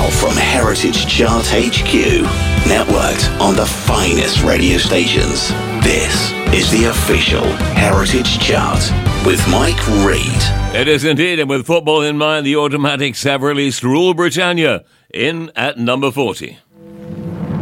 from Heritage Chart HQ, networked on the finest radio stations. This is the official Heritage Chart with Mike Reid. It is indeed, and with football in mind, the Automatics have released Rule Britannia in at number 40.